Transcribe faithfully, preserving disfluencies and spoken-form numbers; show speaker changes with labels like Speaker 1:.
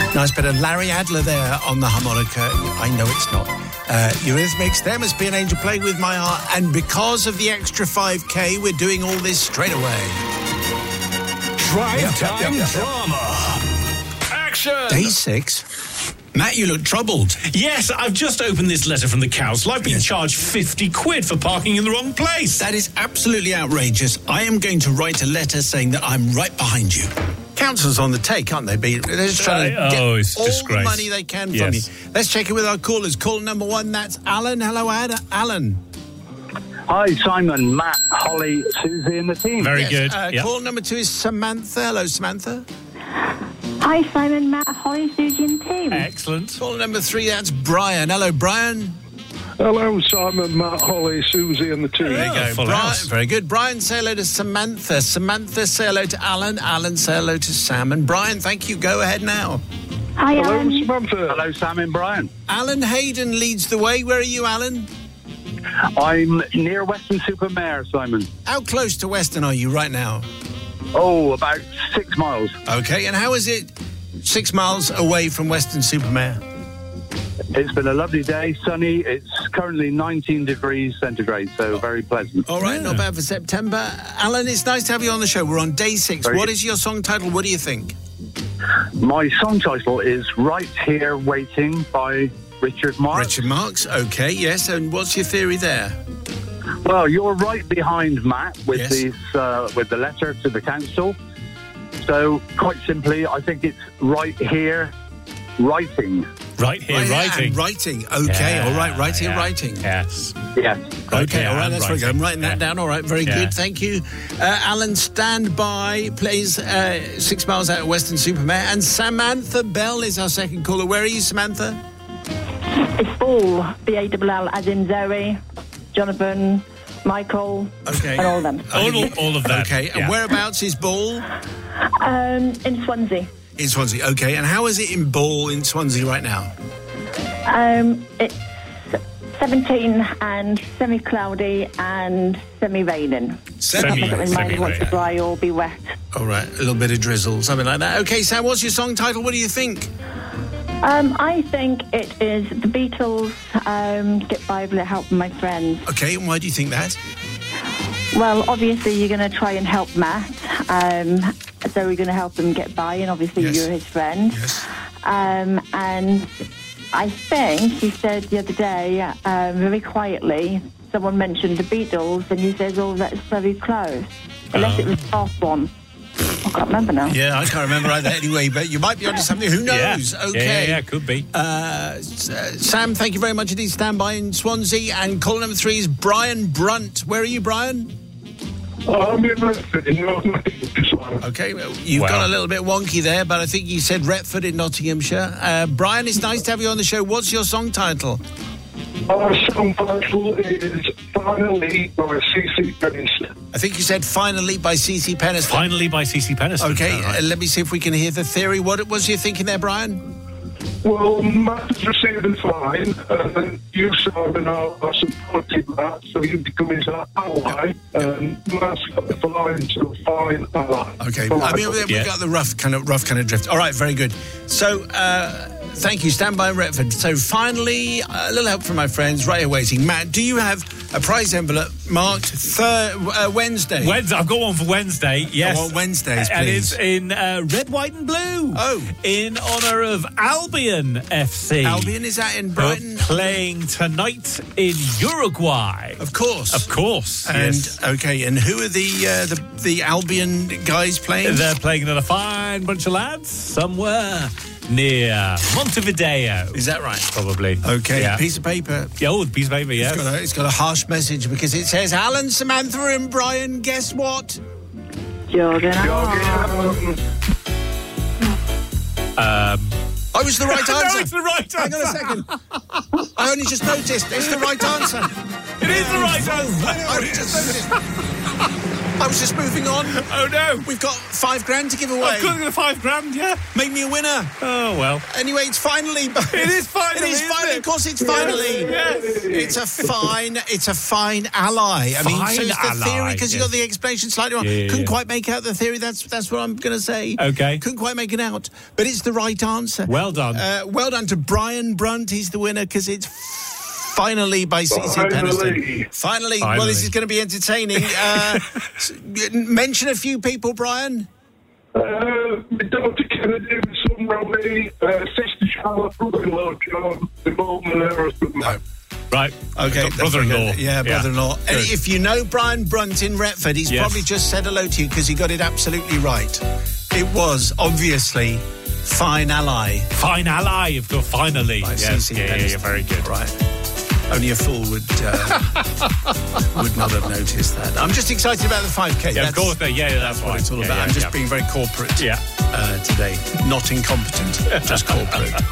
Speaker 1: Nice bit of Larry Adler there on the harmonica. I know it's not. Uh, Eurythmics, there must be an angel playing with my heart. And because of the extra five K, we're doing all this straight away.
Speaker 2: Drive
Speaker 1: Yep,
Speaker 2: time
Speaker 1: yep, yep, yep.
Speaker 2: drama. Action.
Speaker 1: Day six.
Speaker 3: Matt, you look troubled.
Speaker 2: Yes, I've just opened this letter from the council. I've been
Speaker 3: Yes.
Speaker 2: charged fifty quid for parking in the wrong place.
Speaker 3: That is absolutely outrageous. I am going to write a letter saying that I'm right behind you.
Speaker 1: Council's on the take, aren't they? They're just trying to
Speaker 2: Uh,
Speaker 1: get
Speaker 2: oh, it's
Speaker 1: all
Speaker 2: disgrace.
Speaker 1: the money they can from
Speaker 2: Yes.
Speaker 1: you. Let's check it with our callers. Caller number one, that's Alan. Hello, Ad. Alan.
Speaker 4: Hi, Simon, Matt, Holly, Susie and the team.
Speaker 2: Very
Speaker 1: Yes,
Speaker 2: good.
Speaker 1: Uh,
Speaker 2: Yep.
Speaker 1: Caller number two is Samantha. Hello, Samantha.
Speaker 5: Hi, Simon, Matt, Holly, Susie and team.
Speaker 2: Excellent.
Speaker 1: Caller number three, that's Brian. Hello, Brian.
Speaker 6: Hello, Simon, Matt, Holly, Susie and the team.
Speaker 1: There you
Speaker 2: Oh,
Speaker 1: go.
Speaker 2: full
Speaker 1: Brian,
Speaker 2: house.
Speaker 1: very good. Brian, say hello to Samantha. Samantha, say hello to Alan. Alan, say hello to Sam. And Brian, thank you. Go ahead now.
Speaker 5: Hi,
Speaker 6: Hello,
Speaker 5: Alan.
Speaker 6: Samantha.
Speaker 4: Hello, Sam and Brian.
Speaker 1: Alan Hayden leads the way. Where are you, Alan?
Speaker 4: I'm near Western Supermare, Simon.
Speaker 1: How close to Western are you right now?
Speaker 4: Oh, about six miles.
Speaker 1: Okay, and how is it six miles away from Western Supermare?
Speaker 4: It's been a lovely day, sunny. It's currently nineteen degrees centigrade, so very pleasant.
Speaker 1: All right,
Speaker 2: Yeah.
Speaker 1: not bad for September. Alan, it's nice to have you on the show. We're on day six.
Speaker 4: Very
Speaker 1: What
Speaker 4: good.
Speaker 1: is your song title? What do you think?
Speaker 4: My song title is Right Here Waiting by Richard Marx.
Speaker 1: Richard Marx. Okay, yes. And what's your theory there?
Speaker 4: Well, you're right behind Matt with
Speaker 1: Yes.
Speaker 4: this, uh, with the letter to the council. So, quite simply, I think it's right here writing.
Speaker 2: Right here,
Speaker 1: Right,
Speaker 2: writing.
Speaker 1: and writing. Okay,
Speaker 2: Yeah,
Speaker 1: all right. Right here,
Speaker 2: yeah.
Speaker 1: writing.
Speaker 2: Yes.
Speaker 4: Yes.
Speaker 1: Okay,
Speaker 2: here
Speaker 1: all right,
Speaker 2: and
Speaker 1: that's very good. I'm writing that
Speaker 2: Yeah.
Speaker 1: down. All right, very
Speaker 2: Yeah.
Speaker 1: good. Thank you. Uh, Alan, stand by, please. Uh, six miles out of Western Supermare. And Samantha Bell is our second caller. Where are you, Samantha?
Speaker 5: It's Ball, B A L L, as in Zoe, Jonathan, Michael,
Speaker 1: Okay.
Speaker 5: and all of them.
Speaker 2: All, all, all of that.
Speaker 1: Okay, and
Speaker 2: Yeah.
Speaker 1: whereabouts is Ball?
Speaker 5: Um, in Swansea.
Speaker 1: In Swansea. Okay, and how is it in Ball in Swansea right now?
Speaker 5: Um, it's seventeen and semi-cloudy and semi-raining.
Speaker 2: Semi-
Speaker 5: Not in mind what's
Speaker 2: semi-raining.
Speaker 5: dry or be wet.
Speaker 1: All right, a little bit of drizzle, something like that. Okay, Sam, what's your song title? What do you think?
Speaker 5: Um, I think it is the Beatles, um, Get By With Help My Friends.
Speaker 1: Okay, and why do you think that?
Speaker 5: Well, obviously you're going to try and help Matt, um, so we're going to help him get by, and obviously
Speaker 1: Yes.
Speaker 5: you're his friend.
Speaker 1: Yes.
Speaker 5: Um, and I think he said the other day, um, very quietly, someone mentioned the Beatles, and he says, oh, that's very close. Unless it was the last one. I can't remember now.
Speaker 1: Yeah, I can't remember either anyway, but you might be onto something. Who
Speaker 2: Yeah.
Speaker 1: knows?
Speaker 2: Yeah,
Speaker 1: Okay.
Speaker 2: yeah, yeah, could be.
Speaker 1: Uh, S- uh, Sam, thank you very much indeed. Stand by in Swansea. And caller number three is Brian Brunt. Where are you, Brian?
Speaker 6: I'm in Redford in Nottinghamshire.
Speaker 1: Okay, well, you've
Speaker 2: Wow.
Speaker 1: got a little bit wonky there, but I think you said Retford in Nottinghamshire. Uh, Brian, it's nice to have you on the show. What's your song title?
Speaker 6: Our song title is Finally by C C Peniston.
Speaker 1: I think you said Finally by C C Peniston.
Speaker 2: Finally by C C Peniston.
Speaker 1: Okay,
Speaker 2: All right.
Speaker 1: uh, let me see if we can hear the theory. What was you thinking there, Brian?
Speaker 6: Well, Matt's receiving fine, and then you, Simon, are, are supporting Matt, so you become his ally, and Matt's got the fine, so fine ally.
Speaker 1: Okay,
Speaker 6: Fine.
Speaker 1: I mean, we- we've
Speaker 2: Yeah.
Speaker 1: got the rough kind of rough kind of drift. All right, very good. So, uh, thank you. Stand by, Retford. So, finally, a little help from my friends. Right here waiting. Matt, do you have a prize envelope marked thir- uh, Wednesday?
Speaker 2: Wednesday. I've got one for Wednesday. Yes.
Speaker 1: I want Wednesdays,
Speaker 2: And
Speaker 1: please.
Speaker 2: it's in uh, red, white, and blue.
Speaker 1: Oh.
Speaker 2: In honour of Albion F C.
Speaker 1: Albion, is that in
Speaker 2: Who are
Speaker 1: Brighton?
Speaker 2: playing tonight in Uruguay.
Speaker 1: Of course.
Speaker 2: Of course.
Speaker 1: And
Speaker 2: yes.
Speaker 1: okay, and who are the uh, the the Albion guys playing?
Speaker 2: They're playing another fine bunch of lads somewhere near Montevideo.
Speaker 1: Is that right?
Speaker 2: Probably.
Speaker 1: Okay,
Speaker 2: Yeah.
Speaker 1: piece of paper.
Speaker 2: Yeah, oh, the piece of paper, yes.
Speaker 1: It's got, a, it's got a harsh message because it says Alan, Samantha, and Brian. Guess what?
Speaker 5: Jordan.
Speaker 2: Um,
Speaker 1: I was the right answer.
Speaker 2: no, it's the right
Speaker 1: Hang on a
Speaker 2: answer.
Speaker 1: second. I only just noticed. It's the right answer.
Speaker 2: It is the right answer.
Speaker 1: I only just noticed. I was just moving on.
Speaker 2: Oh, no.
Speaker 1: We've got five grand to give away.
Speaker 2: I've got the five grand, yeah.
Speaker 1: Make me a winner.
Speaker 2: Oh, well.
Speaker 1: Anyway, it's finally.
Speaker 2: It is finally,
Speaker 1: It is
Speaker 2: isn't
Speaker 1: finally.
Speaker 2: it?
Speaker 1: Of course, it's finally.
Speaker 2: Yes.
Speaker 1: It's a fine. It's a fine ally. I mean,
Speaker 2: Fine
Speaker 1: so it's the
Speaker 2: ally,
Speaker 1: theory because you
Speaker 2: yes.
Speaker 1: got the explanation slightly wrong.
Speaker 2: Yeah, yeah,
Speaker 1: Couldn't
Speaker 2: yeah.
Speaker 1: quite make out the theory. That's that's what I'm going to say.
Speaker 2: Okay.
Speaker 1: Couldn't quite make it out, but it's the right answer.
Speaker 2: Well done.
Speaker 1: Uh, well done to Brian Brunt. He's the winner because it's finally by C C
Speaker 6: Finally.
Speaker 1: Peniston. Finally. Well, this
Speaker 2: Finally.
Speaker 1: is going to be entertaining. Uh, s- mention a few people, Brian.
Speaker 6: Uh, my daughter Kennedy, my son Robbie, uh, sister Charlotte, brother-in-law John, the mum and her husband Matt.
Speaker 2: Right.
Speaker 1: Okay,
Speaker 2: Got brother-in-law.
Speaker 1: Yeah, brother-in-law. And
Speaker 2: Good.
Speaker 1: if you know Brian Brunt in Retford, he's
Speaker 2: Yes.
Speaker 1: probably just said hello to you because he got it absolutely right. It was obviously Fine Ally.
Speaker 2: Fine ally, of course, finally.
Speaker 1: by
Speaker 2: Yes,
Speaker 1: C C
Speaker 2: yeah, yeah, yeah,
Speaker 1: Peniston.
Speaker 2: very good.
Speaker 1: Right. Only a fool would uh, would not have noticed that. I'm just excited about the five K.
Speaker 2: Yeah,
Speaker 1: That's
Speaker 2: of course, yeah, yeah, that's,
Speaker 1: what
Speaker 2: fine.
Speaker 1: it's all
Speaker 2: Yeah,
Speaker 1: about.
Speaker 2: yeah,
Speaker 1: I'm just
Speaker 2: yeah.
Speaker 1: being very corporate
Speaker 2: Yeah.
Speaker 1: uh, today. Not incompetent, just corporate.